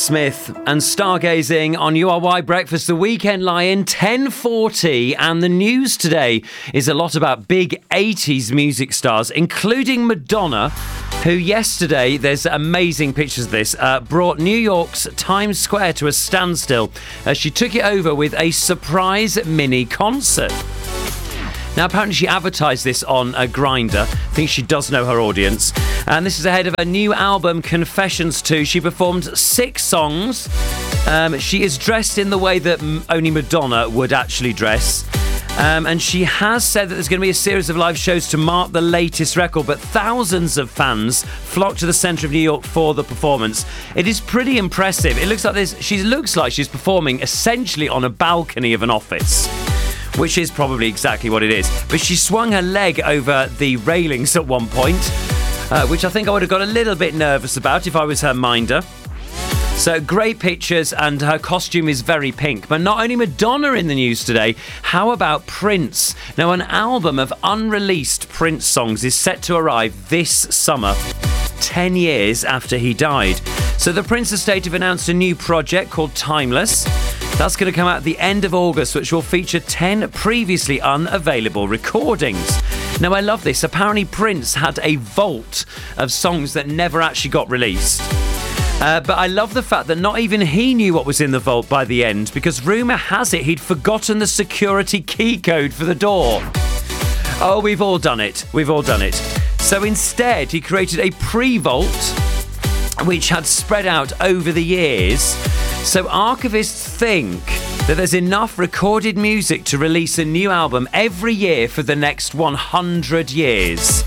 Smith and stargazing on URY Breakfast, the Weekend Lie-In, 10:40, and the news today is a lot about big 80s music stars, including Madonna, who yesterday, there's amazing pictures of this, brought New York's Times Square to a standstill as she took it over with a surprise mini concert. Now, apparently she advertised this on Grindr. I think she does know her audience. And this is ahead of her new album, Confessions 2. She performed 6 songs. She is dressed in the way that only Madonna would actually dress. And she has said that there's going to be a series of live shows to mark the latest record, but thousands of fans flocked to the centre of New York for the performance. It is pretty impressive. It looks like this. She looks like she's performing essentially on a balcony of an office, which is probably exactly what it is. But she swung her leg over the railings at one point, which I think I would have got a little bit nervous about if I was her minder. So great pictures, and her costume is very pink. But not only Madonna in the news today, how about Prince? Now, an album of unreleased Prince songs is set to arrive this summer, 10 years after he died. So the Prince estate have announced a new project called Timeless. That's going to come out at the end of August, which will feature 10 previously unavailable recordings. Now, I love this. Apparently, Prince had a vault of songs that never actually got released. But I love the fact that not even he knew what was in the vault by the end, because rumour has it he'd forgotten the security key code for the door. Oh, we've all done it. We've all done it. So instead, he created a pre-vault, which had spread out over the years. So archivists think that there's enough recorded music to release a new album every year for the next 100 years.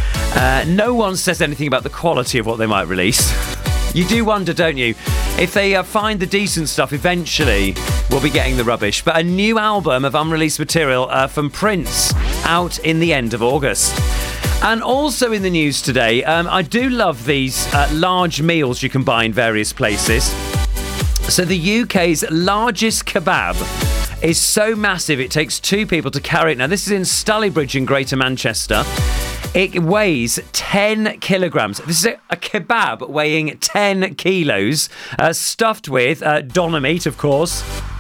No one says anything about the quality of what they might release. You do wonder, don't you? If they find the decent stuff, eventually we'll be getting the rubbish. But a new album of unreleased material from Prince out in the end of August. And also in the news today, I do love these large meals you can buy in various places. So the UK's largest kebab is so massive it takes 2 people to carry it. Now, this is in Stalybridge in Greater Manchester. It weighs 10 kilograms. This is a kebab weighing 10 kilos, stuffed with doner meat, of course.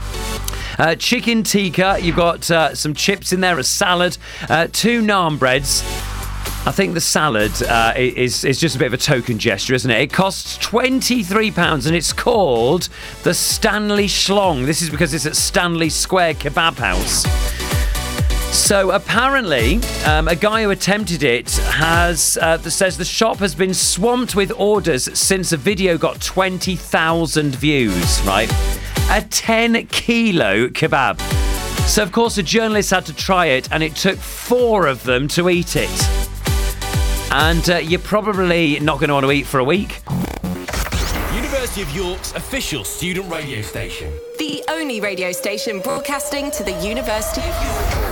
Chicken tikka. You've got some chips in there, a salad, 2 naan breads. I think the salad is just a bit of a token gesture, isn't it? It costs £23 and it's called the Stanley Schlong. This is because it's at Stanley Square Kebab House. So apparently, a guy who attempted it says the shop has been swamped with orders since the video got 20,000 views, right? A 10-kilo kebab. So, of course, a journalist had to try it, and it took 4 of them to eat it. And you're probably not going to want to eat for a week. University of York's official student radio station. The only radio station broadcasting to the University of York.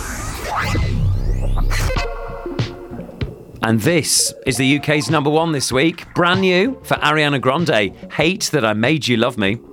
And this is the UK's number 1 this week. Brand new for Ariana Grande. Hate That I Made You Love Me.